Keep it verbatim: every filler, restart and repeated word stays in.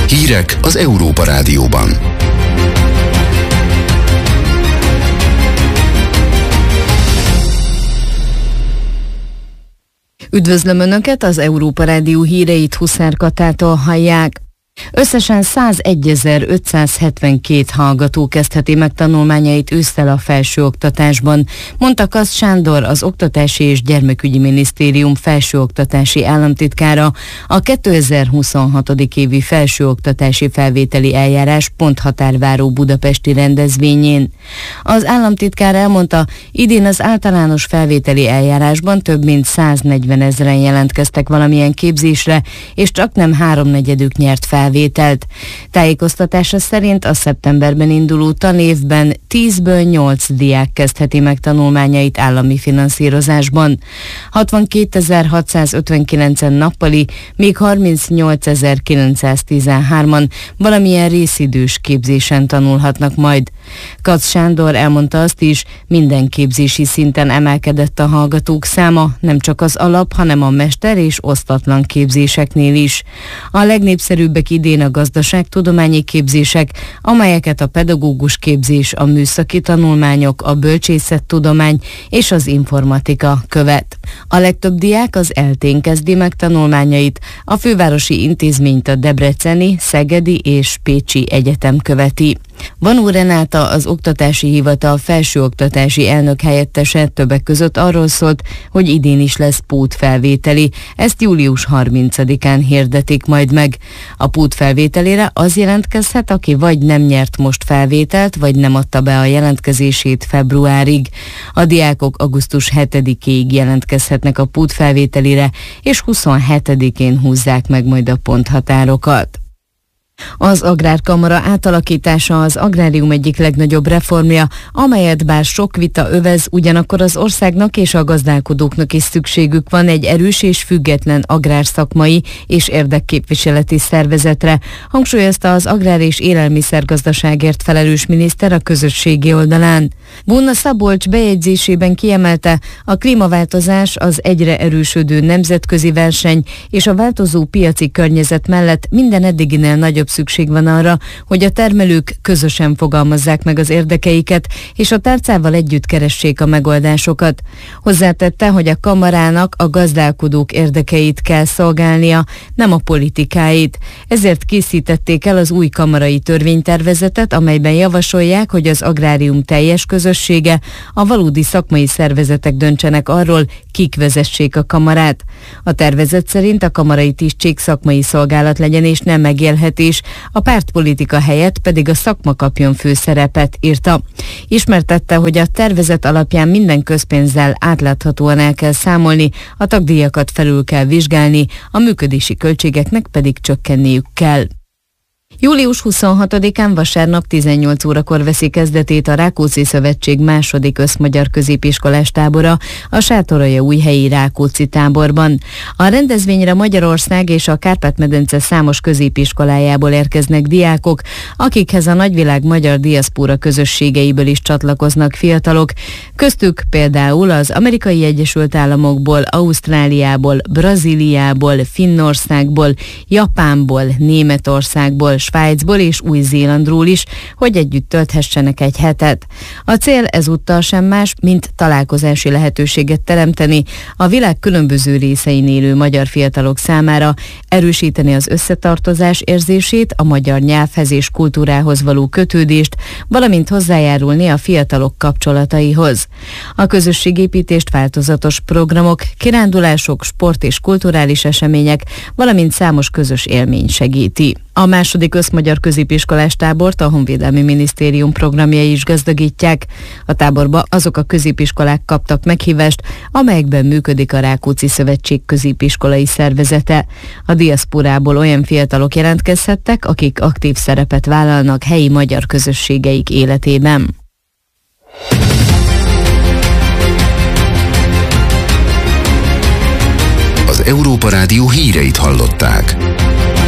Hírek az Európa Rádióban. Üdvözlöm Önöket, az Európa Rádió híreit Huszár Katától hallják. Összesen százegyezer-ötszázhetvenkét hallgató kezdheti meg tanulmányait ősszel a felsőoktatásban, mondta Kasz Sándor, az Oktatási és Gyermekügyi Minisztérium felsőoktatási államtitkára a kétezer-huszonhat. évi felsőoktatási felvételi eljárás ponthatárváró budapesti rendezvényén. Az államtitkár elmondta, idén az általános felvételi eljárásban több mint száznegyven ezren jelentkeztek valamilyen képzésre, és csaknem háromnegyedük nyert fel felvételt. Tájékoztatása szerint a szeptemberben induló tanévben tízből nyolc diák kezdheti meg tanulmányait állami finanszírozásban. hatvankétezer-hatszázötvenkilencen nappali, még harmincnyolcezer-kilencszáztizenhárman valamilyen részidős képzésen tanulhatnak majd. Kac Sándor elmondta azt is, minden képzési szinten emelkedett a hallgatók száma, nem csak az alap, hanem a mester és osztatlan képzéseknél is. A legnépszerűbbek idén a gazdaságtudományi képzések, amelyeket a pedagógus képzés, a műszaki tanulmányok, a bölcsészettudomány és az informatika követ. A legtöbb diák az eltén kezdi meg tanulmányait, a fővárosi intézményt a debreceni, szegedi és pécsi egyetem követi. Vanó Renáta, az Oktatási Hivatal felsőoktatási elnök helyettese többek között arról szólt, hogy idén is lesz pótfelvételi, ezt július harmincadikán hirdetik majd meg. A pótfelvételére az jelentkezhet, aki vagy nem nyert most felvételt, vagy nem adta be a jelentkezését februárig. A diákok augusztus hetedikéig jelentkezhetnek a pótfelvételire, és huszonhetedikén húzzák meg majd a ponthatárokat. Az Agrárkamara átalakítása az agrárium egyik legnagyobb reformja, amelyet bár sok vita övez, ugyanakkor az országnak és a gazdálkodóknak is szükségük van egy erős és független agrárszakmai és érdekképviseleti szervezetre, hangsúlyozta az agrár- és élelmiszergazdaságért felelős miniszter a közösségi oldalán. Bóna Szabolcs bejegyzésében kiemelte, a klímaváltozás, az egyre erősödő nemzetközi verseny és a változó piaci környezet mellett minden eddiginél nagyobb szükség van arra, hogy a termelők közösen fogalmazzák meg az érdekeiket, és a tárcával együtt keressék a megoldásokat. Hozzátette, hogy a kamarának a gazdálkodók érdekeit kell szolgálnia, nem a politikáit. Ezért készítették el az új kamarai törvénytervezetet, amelyben javasolják, hogy az agrárium teljes közössége, a valódi szakmai szervezetek döntsenek arról, kik vezessék a kamarát. A tervezet szerint a kamarai tisztség szakmai szolgálat legyen és nem megélhetés, a pártpolitika helyett pedig a szakma kapjon főszerepet, írta. Ismertette, hogy a tervezet alapján minden közpénzzel átláthatóan el kell számolni, a tagdíjakat felül kell vizsgálni, a működési költségeknek pedig csökkenniük kell. július huszonhatodikán vasárnap tizennyolc órakor veszi kezdetét a Rákóczi Szövetség második összmagyar középiskolás tábora a Sátoraljaújhelyi Rákóczi táborban. A rendezvényre Magyarország és a Kárpát-medence számos középiskolájából érkeznek diákok, akikhez a nagyvilág magyar diaszpóra közösségeiből is csatlakoznak fiatalok, köztük például az Amerikai Egyesült Államokból, Ausztráliából, Brazíliából, Finnországból, Japánból, Németországból, Svájcból és Új-Zélandról is, hogy együtt tölthessenek egy hetet. A cél ezúttal sem más, mint találkozási lehetőséget teremteni a világ különböző részein élő magyar fiatalok számára, erősíteni az összetartozás érzését, a magyar nyelvhez és kultúrához való kötődést, valamint hozzájárulni a fiatalok kapcsolataihoz. A közösségépítést változatos programok, kirándulások, sport és kulturális események, valamint számos közös élmény segíti. A második összmagyar középiskolás tábort a Honvédelmi Minisztérium programjai is gazdagítják. A táborba azok a középiskolák kaptak meghívást, amelyekben működik a Rákóczi Szövetség középiskolai szervezete. A diaszporából olyan fiatalok jelentkezhettek, akik aktív szerepet vállalnak helyi magyar közösségeik életében. Az Európa Rádió híreit hallották.